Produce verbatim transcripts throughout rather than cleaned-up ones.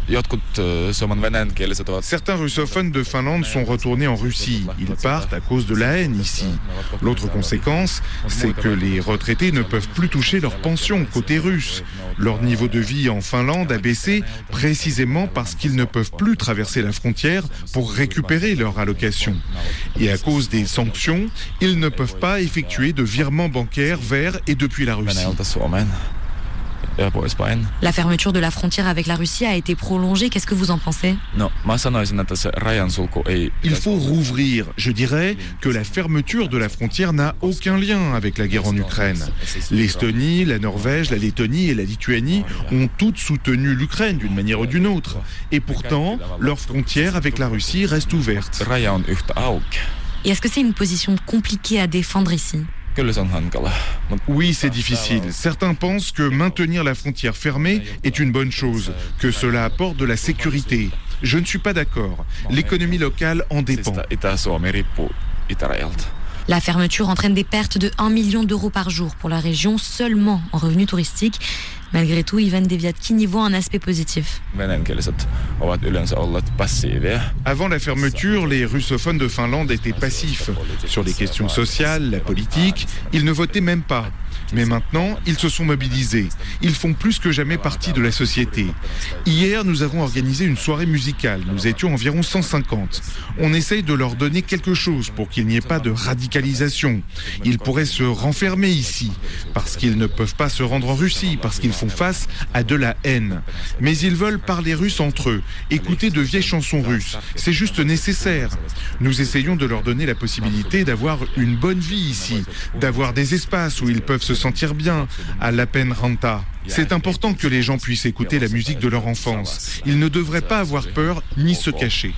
Certains russophones de Finlande sont retournés en Russie. Ils partent à cause de la haine ici. L'autre conséquence, c'est que les retraités ne peuvent plus toucher leur pension côté russe. Leur niveau de vie en Finlande a baissé précisément parce qu'ils ne peuvent plus traverser la frontière pour récupérer leur allocation. Et à cause des sanctions, ils ne peuvent pas effectuer de virements bancaires vers et depuis la Russie. La fermeture de la frontière avec la Russie a été prolongée. Qu'est-ce que vous en pensez ? Il faut rouvrir. Je dirais que la fermeture de la frontière n'a aucun lien avec la guerre en Ukraine. L'Estonie, la Norvège, la Lettonie et la Lituanie ont toutes soutenu l'Ukraine d'une manière ou d'une autre. Et pourtant, leur frontière avec la Russie reste ouverte. Et est-ce que c'est une position compliquée à défendre ici ? Oui, c'est difficile. Certains pensent que maintenir la frontière fermée est une bonne chose, que cela apporte de la sécurité. Je ne suis pas d'accord. L'économie locale en dépend. La fermeture entraîne des pertes de un million d'euros par jour pour la région, seulement en revenus touristiques. Malgré tout, Ivan Deviatkin y voit un aspect positif. Avant la fermeture, les russophones de Finlande étaient passifs. Sur les questions sociales, la politique, ils ne votaient même pas. Mais maintenant, ils se sont mobilisés. Ils font plus que jamais partie de la société. Hier, nous avons organisé une soirée musicale. Nous étions environ cent cinquante. On essaye de leur donner quelque chose pour qu'il n'y ait pas de radicalisation. Ils pourraient se renfermer ici, parce qu'ils ne peuvent pas se rendre en Russie, parce qu'ils font face à de la haine. Mais ils veulent parler russe entre eux, écouter de vieilles chansons russes. C'est juste nécessaire. Nous essayons de leur donner la possibilité d'avoir une bonne vie ici, d'avoir des espaces où ils peuvent se sentir bien, à Lappeenranta. C'est important que les gens puissent écouter la musique de leur enfance. Ils ne devraient pas avoir peur ni se cacher.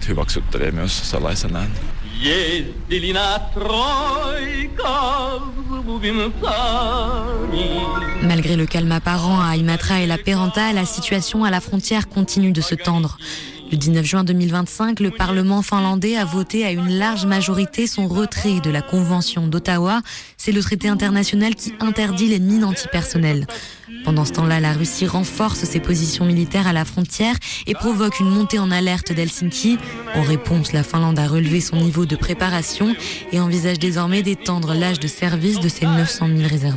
Malgré le calme apparent à Imatra et Lappeenranta, la situation à la frontière continue de se tendre. Le dix-neuf juin deux mille vingt-cinq, le Parlement finlandais a voté à une large majorité son retrait de la Convention d'Ottawa. C'est le traité international qui interdit les mines antipersonnelles. Pendant ce temps-là, la Russie renforce ses positions militaires à la frontière et provoque une montée en alerte d'Helsinki. En réponse, la Finlande a relevé son niveau de préparation et envisage désormais d'étendre l'âge de service de ses neuf cent mille réservistes.